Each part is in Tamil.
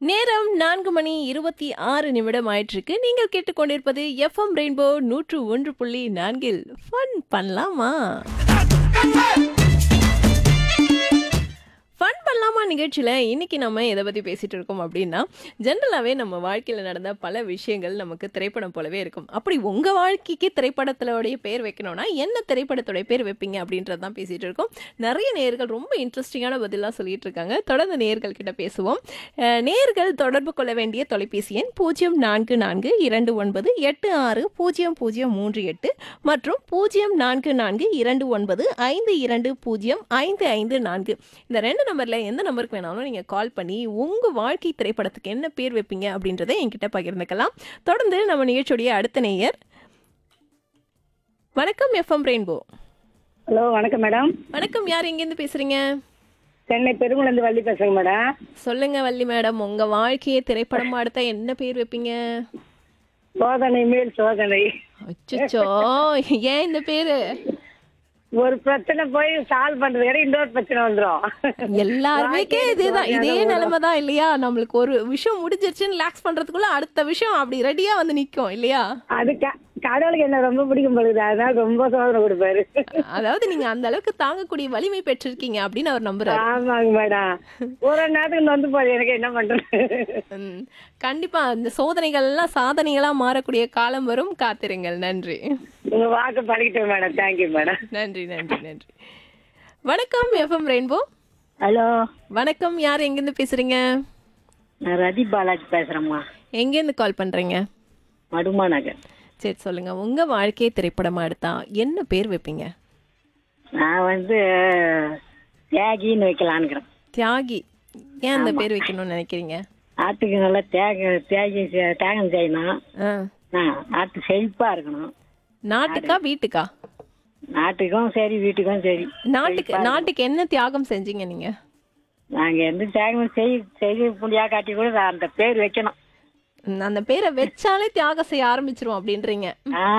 நேரம் 4:26 ஆயிட்டிருக்கு. நீங்கள் கேட்டுக்கொண்டிருப்பது எஃப்எம் ரெயின்போ 101.4. ஃபன் பண்ணலாமா? ஃபன் பண்ணலாமா நிகழ்ச்சியில் இன்னைக்கு நம்ம எதை பற்றி பேசிகிட்டு இருக்கோம் அப்படின்னா, ஜென்ரலாகவே நம்ம வாழ்க்கையில் நடந்த பல விஷயங்கள் நமக்கு திரைப்படம் போலவே இருக்கும். அப்படி உங்கள் வாழ்க்கைக்கு திரைப்படத்தோடைய பேர் வைக்கணும்னா என்ன திரைப்படத்தோடைய பேர் வைப்பீங்க அப்படின்றது தான் பேசிகிட்டு இருக்கோம். நிறைய நேயர்கள் ரொம்ப இன்ட்ரெஸ்டிங்கான பதிலாக சொல்லிட்டு இருக்காங்க. தொடர்ந்து நேயர்கள் கிட்ட பேசுவோம். நேயர்கள் தொடர்பு கொள்ள வேண்டிய தொலைபேசி எண் 0442986038 மற்றும் 044295205554. இந்த ரெண்டு நம்பர்ல எந்த நம்பருக்கு வேணாலும் நீங்க கால் பண்ணி உங்க வாழ்க்கை திரைப்படத்துக்கு என்ன பேர் வைப்பீங்க அப்படின்றத என்கிட்ட பகிர்ந்துக்கலாம். தொடர்ந்து நம்ம நிகழ்ச்சியுடைய அடுத்த நேயர். வணக்கம் எஃப்எம் ரெயின்போ. ஹலோ, வணக்கம் மேடம். வணக்கம், யார் எங்கேருந்து பேசுறீங்க? சென்னை பெருங்குளந்து வள்ளி பேசுறேங்க மேடம். சொல்லுங்க வள்ளி மேடம், உங்க வாழ்க்கையை திரைப்படமா எடுத்தா என்ன பேர் வைப்பீங்க? சோதனை மேல் சோதனை. அச்சச்சோ, ஏன் இந்த பேரு? ஒரு பிரச்சனை போய் சால்வ் பண்றது கிடையாது, இன்னொரு பிரச்சனை வந்துடும். எல்லாருமே இதுதான், இதே நிலைமை தான் இல்லையா? நம்மளுக்கு ஒரு விஷயம் முடிஞ்சிருச்சுன்னு ரிலாக்ஸ் பண்றதுக்குள்ள அடுத்த விஷயம் அப்படி ரெடியா வந்து நிக்கும் இல்லையா? அது கடவுளுக்கு என்ன ரொம்ப பிடிக்கும் பொழுது, அதனால ரொம்ப சோதனை கொடுப்பாரு. அதாவது நீங்க அந்த அளவுக்கு தாங்கக்கூடிய வலிமை பெற்றிருக்கீங்க அப்படின்னு அவர் நம்புறாரு. ஆமாங்க மேடம். ஒரு நேரத்துக்கு வந்து போகுது, எனக்கு என்ன பண்றது. கண்டிப்பா இந்த சோதனைகள் எல்லாம் சாதனைகளா மாறக்கூடிய காலம் வரும், காத்திருங்கள். நன்றி. உங்க வாக்கு பழகிட்டேன் மேடம். Thank you madam. நன்றி நன்றி நன்றி. வணக்கம் எஃப்எம் ரெயின்போ. ஹலோ, வணக்கம், யார் எங்கிருந்து பேசுறீங்க? நான் ரதி பாலாஜி பேசுறேம்மா. எங்கேருந்து கால் பண்றீங்க? மடுமா நகர். சரி சொல்லுங்க, உங்க வாழ்க்கையை திரைப்படமா எடுத்தா என்ன பேர் வைப்பீங்க? நான் தியாகின்னு வைக்கலான்னுக்கிறேன். தியாகி, ஏன் அந்த பேர் வைக்கணும்னு நினைக்கிறீங்க? நாட்டுக்கு நல்லா தியாகி தியாகம் செய்யணும். நாட்டு செழிப்பா இருக்கணும். நாட்டுக்கா வீட்டுக்கா? நாட்டுக்கும் சரி, வீட்டுக்கும் சரி. நாட்டுக்கு என்ன தியாகம் செஞ்சீங்க நீங்க? நாங்க எந்த தியாகம் செய்ய முடியா காட்டி கூட அந்த பேர் வைக்கணும். அந்த பேரை வச்சாலே தியாகம் செய்ய ஆரம்பிச்சிரும் அப்படின்றீங்க.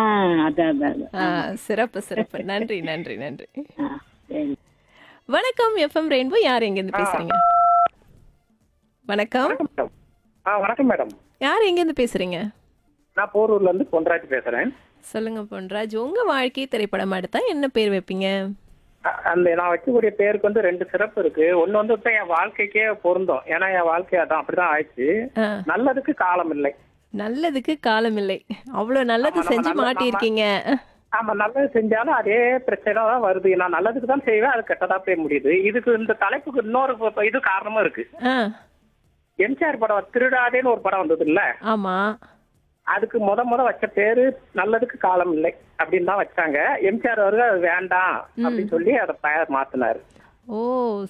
சிறப்பு சிறப்பு. நன்றி நன்றி நன்றி. வணக்கம் எஃப்எம் ரெயின்போ, யார் எங்கிருந்து பேசுறீங்க? வணக்கம். வணக்கம் மேடம். யார் எங்கிருந்து பேசுறீங்க? நான் போரூர்ல இருந்து பொன்ராஜ் பேசுறேன். சொல்லுங்க பொன்ராஜ், உங்க வாழ்க்கை திரைப்படம் எடுத்தா என்ன பேர் வைப்பீங்க? அந்த நான் வைக்கக்கூடிய பேருக்கு ரெண்டு சிறப்பு இருக்கு. ஒண்ணு இப்ப என் வாழ்க்கைக்கே பொருந்தும். ஏன்னா என் வாழ்க்கை அதான் அப்படிதான் ஆயிடுச்சு. நல்லதுக்கு காலம் இல்லை. நல்லதுக்கு காலம் இல்லை. அவ்வளவு நல்லது செஞ்சு மாட்டிருக்கீங்க. ஆமா, நல்லது செஞ்சாலும் அதே பிரச்சனை தான் வருது. நான் நல்லதுக்கு தான் செய்வேன், அது கெட்டதா போய் முடியுது. இதுக்கு இந்த தலைப்புக்கு இன்னொரு இது காரணமும் இருக்கு. எம்ஜிஆர் படம் திருடாதேன்னு ஒரு படம் வந்தது இல்ல? ஆமா. அதுக்கு முத வச்ச பேரு நல்லதுக்கு காலம் இல்லை அப்படின்னு தான் வச்சாங்க. எம்ஜிஆர் அவர்கள் அது வேண்டாம் அப்படின்னு சொல்லி அதை பெயர் மாத்தினாரு. ஓ